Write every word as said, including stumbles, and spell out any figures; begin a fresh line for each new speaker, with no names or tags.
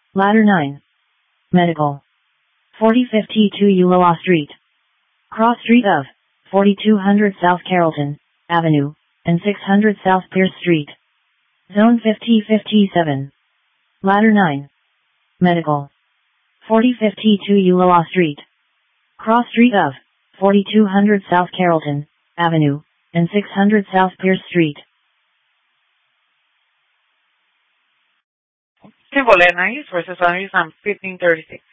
Ladder nine. Medical. forty fifty-two Uloa Street. Cross Street of forty-two hundred South Carrollton Avenue and six hundred South Pierce Street. Zone fifty fifty-seven. Ladder nine. Medical. forty fifty-two Uloa Street. Cross Street of forty-two hundred South Carrollton Avenue and six hundred South Pierce Street.
Simple at night versus on fifteen thirty-six.